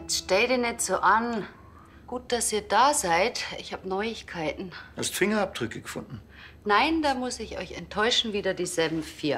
Jetzt stell dich nicht so an. Gut, dass ihr da seid. Ich habe Neuigkeiten. Hast Fingerabdrücke gefunden? Nein, da muss ich euch enttäuschen, wieder dieselben 4.